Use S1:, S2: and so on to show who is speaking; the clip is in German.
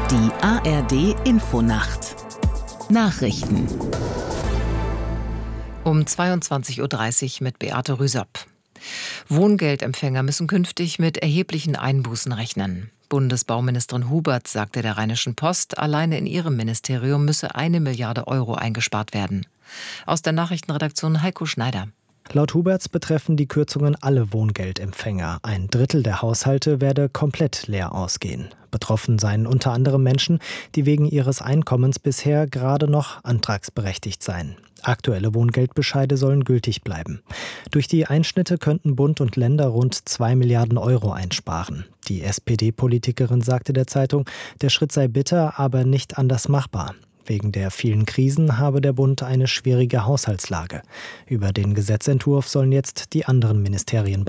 S1: Die ARD Infonacht Nachrichten
S2: Um 22:30 Uhr mit Beate Rüsop. Wohngeldempfänger müssen künftig mit erheblichen Einbußen rechnen. Bundesbauministerin Hubert sagte der Rheinischen Post, alleine in ihrem Ministerium müsse 1 Milliarde Euro eingespart werden. Aus der Nachrichtenredaktion Heiko Schneider.
S3: Laut Huberts betreffen die Kürzungen alle Wohngeldempfänger. 1/3 der Haushalte werde komplett leer ausgehen. Betroffen seien unter anderem Menschen, die wegen ihres Einkommens bisher gerade noch antragsberechtigt seien. Aktuelle Wohngeldbescheide sollen gültig bleiben. Durch die Einschnitte könnten Bund und Länder rund 2 Milliarden Euro einsparen. Die SPD-Politikerin sagte der Zeitung, der Schritt sei bitter, aber nicht anders machbar. Wegen der vielen Krisen habe der Bund eine schwierige Haushaltslage. Über den Gesetzentwurf sollen jetzt die anderen Ministerien